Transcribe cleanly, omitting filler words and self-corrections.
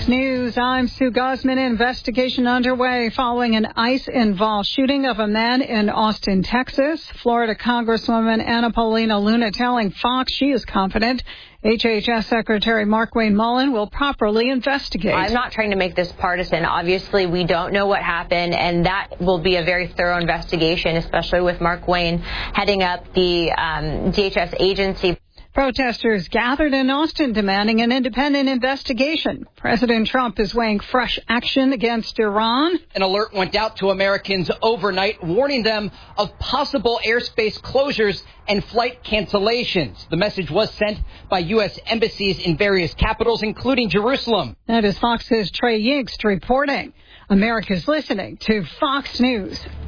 News, I'm Sue Guzman. Investigation underway following an ICE-involved shooting of a man in Austin, Texas. Florida Congresswoman Anna Paulina Luna telling Fox she is confident HHS Secretary Markwayne Mullin will properly investigate. I'm not trying to make this partisan. Obviously, we don't know what happened, and that will be a very thorough investigation, especially with Markwayne heading up the DHS agency. Protesters gathered in Austin demanding an independent investigation. President Trump is weighing fresh action against Iran. An alert went out to Americans overnight, warning them of possible airspace closures and flight cancellations. The message was sent by U.S. embassies in various capitals, including Jerusalem. That is Fox's Trey Yingst reporting. America's listening to Fox News.